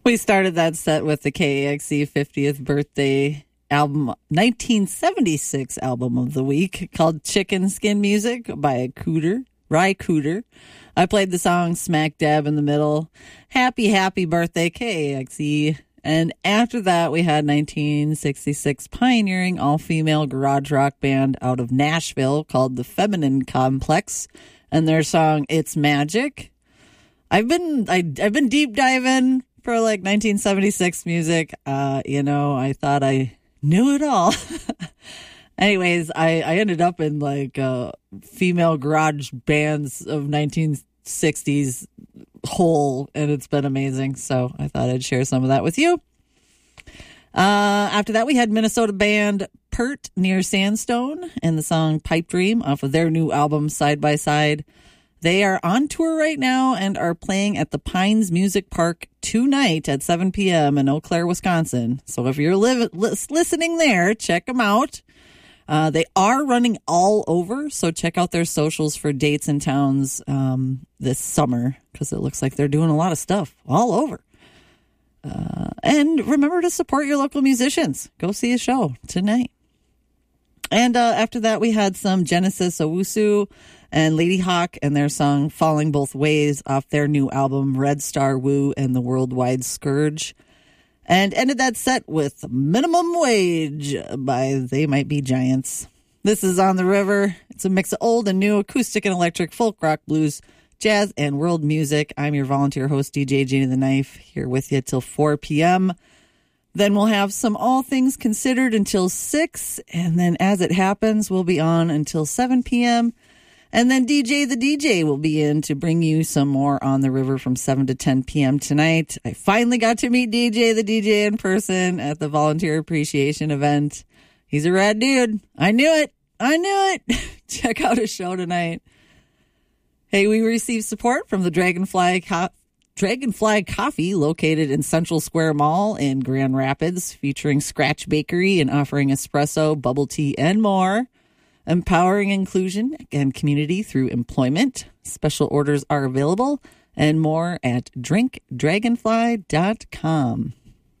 We started that set with the KAXE 50th birthday album, 1976 album of the week called Chicken Skin Music by Ry Cooder. I played the song smack dab in the middle. Happy birthday, KAXE. And after that, we had 1966 pioneering all-female garage rock band out of Nashville called the Feminine Complex, and their song "It's Magic." I've been deep diving for like 1976 music. I thought I knew it all. Anyways, I ended up in like female garage bands of 1960s hole, and it's been amazing. So I thought I'd share some of that with you. After that, we had Minnesota band Pert Near Sandstone and the song Pipe Dream off of their new album Side by Side. They are on tour right now and are playing at the Pines Music Park tonight at 7 p.m. in Eau Claire, Wisconsin. So if you're listening there, check them out. They are running all over, so check out their socials for dates and towns this summer, because it looks like they're doing a lot of stuff all over. And remember to support your local musicians. Go see a show tonight. And after that, we had some Genesis Owusu and Lady Hawk and their song Falling Both Ways off their new album Red Star Woo and the Worldwide Scourge. And ended that set with Minimum Wage by They Might Be Giants. This is On the River. It's a mix of old and new acoustic and electric, folk, rock, blues, jazz, and world music. I'm your volunteer host, DJ Janie the Knife, here with you till 4 p.m. Then we'll have some All Things Considered until 6. And then as it happens, we'll be on until 7 p.m. And then DJ the DJ will be in to bring you some more On the River from 7 to 10 p.m. tonight. I finally got to meet DJ the DJ in person at the Volunteer Appreciation event. He's a rad dude. I knew it. Check out his show tonight. Hey, we received support from the Dragonfly Coffee, located in Central Square Mall in Grand Rapids, featuring Scratch Bakery and offering espresso, bubble tea, and more. Empowering inclusion and community through employment. Special orders are available and more at drinkdragonfly.com.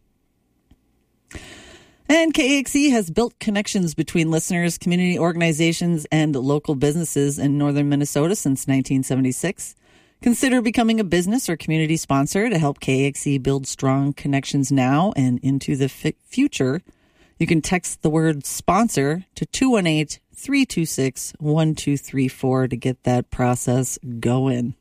And KAXE has built connections between listeners, community organizations, and local businesses in northern Minnesota since 1976. Consider becoming a business or community sponsor to help KAXE build strong connections now and into the future. You can text the word sponsor to 218-326-1234 to get that process going.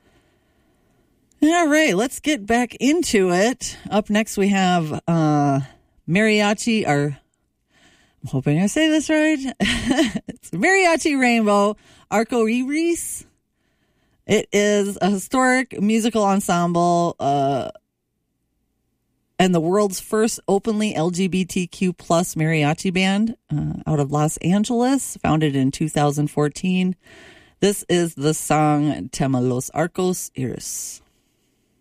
All right, let's get back into it. Up next, we have Mariachi, I'm hoping I say this right. It's Mariachi Rainbow Arco Iris. It is a historic musical ensemble and the world's first openly LGBTQ plus mariachi band out of Los Angeles, founded in 2014. This is the song Tema los Arcos Iris.